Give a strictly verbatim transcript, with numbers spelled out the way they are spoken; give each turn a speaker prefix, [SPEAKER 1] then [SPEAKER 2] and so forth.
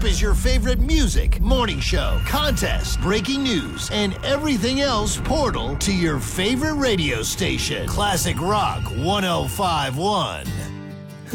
[SPEAKER 1] is your favorite music, morning show, contest, breaking news, and everything else portal to your favorite radio station. Classic Rock one oh five one.